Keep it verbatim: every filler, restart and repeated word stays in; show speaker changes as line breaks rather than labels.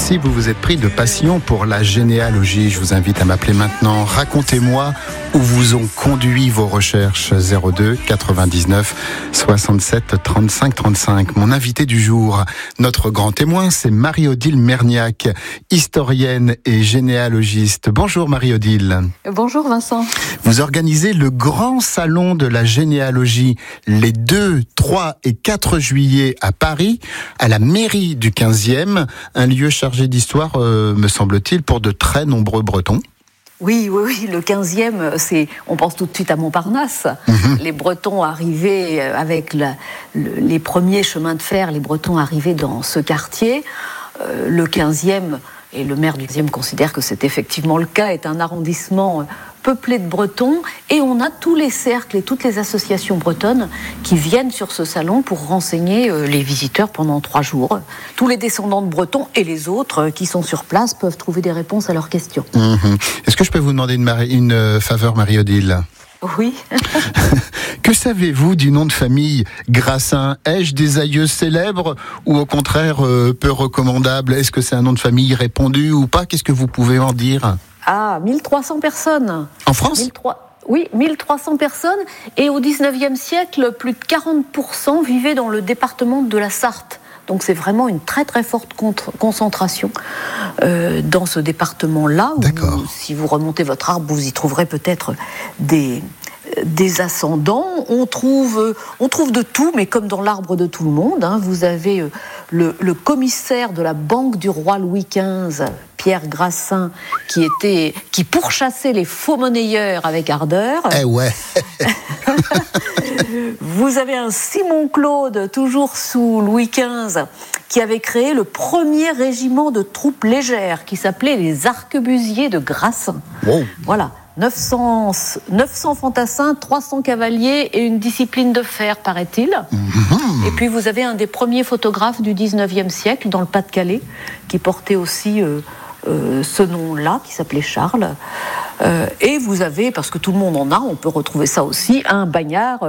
Si vous vous êtes pris de passion pour la généalogie, je vous invite à m'appeler maintenant. Racontez-moi où vous ont conduit vos recherches. Zéro deux quatre-vingt-dix-neuf soixante-sept trente-cinq trente-cinq. Mon invité du jour, notre grand témoin, c'est Marie-Odile Merniac, historienne et généalogiste. Bonjour Marie-Odile.
Bonjour Vincent.
Vous organisez le grand salon de la généalogie les deux, trois et quatre juillet à Paris, à la mairie du quinzième, un lieu chargé d'histoire, euh, me semble-t-il, pour de très nombreux Bretons.
Oui, oui, oui, le quinzième, c'est, on pense tout de suite à Montparnasse. Mmh. Les Bretons arrivaient avec la, le, les premiers chemins de fer, les Bretons arrivaient dans ce quartier. Euh, le quinzième, et le maire du quinzième considère que c'est effectivement le cas, est un arrondissement peuplé de Bretons, et on a tous les cercles et toutes les associations bretonnes qui viennent sur ce salon pour renseigner les visiteurs pendant trois jours. Tous les descendants de Bretons et les autres qui sont sur place peuvent trouver des réponses à leurs questions. Mmh.
Est-ce que je peux vous demander une, mari- une faveur, Marie-Odile ?
Oui.
Que savez-vous du nom de famille Grassin ? Ai-je des aïeux célèbres ou au contraire euh, peu recommandables ? Est-ce que c'est un nom de famille répandu ou pas ? Qu'est-ce que vous pouvez en dire ?
Ah, mille trois cents personnes.
En France ?
mille trois cents Oui, mille trois cents personnes. Et au dix-neuvième siècle, plus de quarante pour cent vivaient dans le département de la Sarthe. Donc c'est vraiment une très très forte concentration euh, dans ce département-là. Où vous, si vous remontez votre arbre, vous y trouverez peut-être des, des ascendants. On trouve, on trouve de tout, mais comme dans l'arbre de tout le monde, hein, vous avez le, le commissaire de la Banque du roi Louis quinze, Pierre Grassin, qui était, qui pourchassait les faux monnayeurs avec ardeur.
Eh ouais.
Vous avez un Simon Claude, toujours sous Louis quinze, qui avait créé le premier régiment de troupes légères, qui s'appelait les arquebusiers de Grassin. Wow. Voilà. neuf cents, neuf cents fantassins, trois cents cavaliers et une discipline de fer, paraît-il. Mmh. Et puis vous avez un des premiers photographes du dix-neuvième siècle, dans le Pas-de-Calais, qui portait aussi euh, euh, ce nom-là, qui s'appelait Charles. Euh, et vous avez, parce que tout le monde en a, on peut retrouver ça aussi, un bagnard